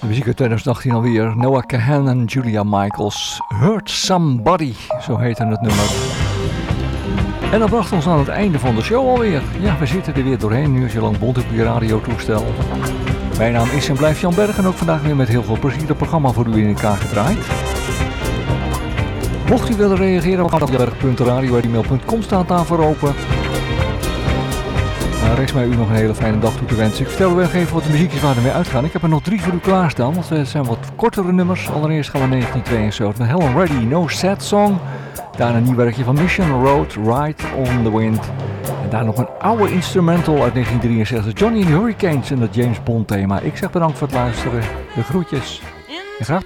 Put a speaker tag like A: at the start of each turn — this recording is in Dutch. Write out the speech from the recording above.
A: Muziek uit 2018 alweer. Noah Kahan en Julia Michaels. Hurt Somebody, zo heette het nummer. En dat bracht ons aan het einde van de show alweer. Ja, we zitten er weer doorheen. Een uurtje lang bond op je radiotoestel. Mijn naam is en blijft Jan Berg en ook vandaag weer met heel veel plezier het programma voor u in elkaar gedraaid. Mocht u willen reageren op janberg.radio@gmail.com staat daarvoor open. Rest mij u nog een hele fijne dag toe te wensen. Ik vertel u even wat de muziekjes waar ermee uitgaan. Ik heb er nog 3 voor u klaarstaan, want het zijn wat kortere nummers. Allereerst gaan we 1972 met Helen Reddy, No Sad Song. Daarna een nieuw werkje van Mission Road, Ride on the Wind. En daar nog een oude instrumental uit 1963, Johnny and the Hurricanes en het James Bond thema. Ik zeg bedankt voor het luisteren. De groetjes. En graag